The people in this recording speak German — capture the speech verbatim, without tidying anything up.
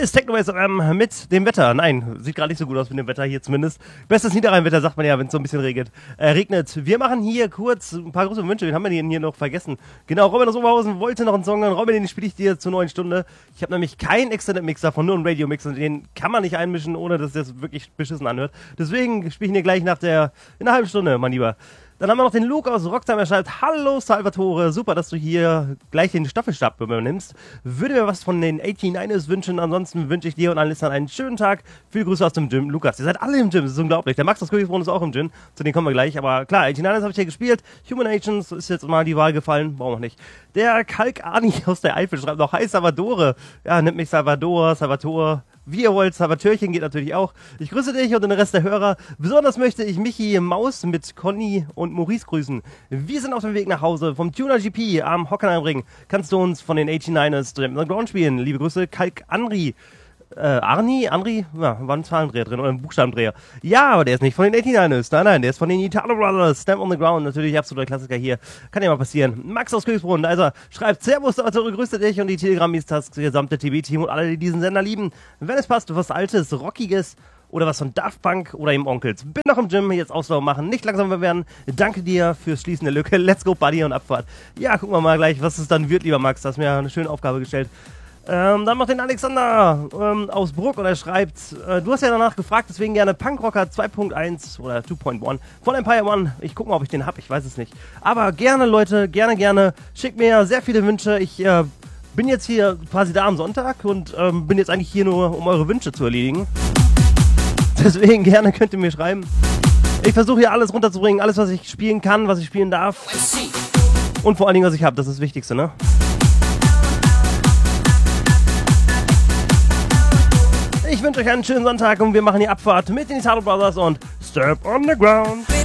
ist Technoways ähm, mit dem Wetter. Nein, sieht gerade nicht so gut aus mit dem Wetter hier zumindest. Bestes Niederrheinwetter sagt man ja, wenn es so ein bisschen regnet. Äh, regnet. Wir machen hier kurz ein paar große Wünsche. Wen haben wir denn hier noch vergessen? Genau, Robin aus Oberhausen wollte noch einen Song hören. Robin, den spiele ich dir zur neuen Stunde. Ich habe nämlich keinen Extended-Mix davon, nur einen Radio-Mix. Und den kann man nicht einmischen, ohne dass das wirklich beschissen anhört. Deswegen spiele ich ihn dir gleich nach der, in einer halben Stunde, mein Lieber. Dann haben wir noch den Luke aus Roxheim, er schreibt: Hallo Salvatore, super, dass du hier gleich den Staffelstab übernimmst. Würde mir was von den neunundachtzigers wünschen, ansonsten wünsche ich dir und allen Listenern einen schönen Tag. Viele Grüße aus dem Gym. Lukas, ihr seid alle im Gym, das ist unglaublich. Der Max aus Königsbrunn ist auch im Gym, zu denen kommen wir gleich. Aber klar, neunundachtzigers habe ich hier gespielt. Human Agents ist jetzt mal die Wahl gefallen, brauchen wir nicht. Der Kalk Ani aus der Eifel schreibt noch: Hi Salvatore. Ja, nimmt mich Salvador, Salvatore. Wie ihr wollt, Salvatörchen geht natürlich auch. Ich grüße dich und den Rest der Hörer. Besonders möchte ich Michi Maus mit Conny und Maurice grüßen. Wir sind auf dem Weg nach Hause vom Tuner G P am Hockenheimring. Kannst du uns von den neunundachtzigers Jam on the Ground spielen? Liebe Grüße, Kalk Anri. Äh, Arni? Andri? Ja, war ein Zahlendreher drin oder ein Buchstabendreher. Ja, aber der ist nicht von den neunundachtzigers. Nein, nein, der ist von den Italo Brothers. Stamp on the Ground, natürlich absoluter Klassiker hier. Kann ja mal passieren. Max aus Königsbrunn, also schreibt: Servus, Salvatore, grüße dich und die Telegram-Is, das gesamte T V-Team und alle, die diesen Sender lieben. Wenn es passt, was Altes, Rockiges oder was von Daft Punk oder eben Onkels. Bin noch im Gym, jetzt Auslauf machen, nicht langsamer werden. Danke dir fürs Schließen der Lücke. Let's go, Buddy, und Abfahrt. Ja, gucken wir mal gleich, was es dann wird, lieber Max. Du hast mir eine schöne Aufgabe gestellt. Ähm, dann noch den Alexander ähm, aus Bruck und er schreibt: äh, Du hast ja danach gefragt, deswegen gerne Punkrocker zwei Punkt eins oder zwei Punkt eins von Empire One. Ich gucke mal, ob ich den hab, ich weiß es nicht. Aber gerne, Leute, gerne, gerne. Schickt mir sehr viele Wünsche. Ich äh, bin jetzt hier quasi da am Sonntag und ähm, bin jetzt eigentlich hier nur, um eure Wünsche zu erledigen. Deswegen gerne könnt ihr mir schreiben. Ich versuche hier alles runterzubringen, alles, was ich spielen kann, was ich spielen darf. Und vor allen Dingen, was ich habe, das ist das Wichtigste, ne? Ich wünsche euch einen schönen Sonntag und wir machen die Abfahrt mit den Italo Brothers und Step on the Ground.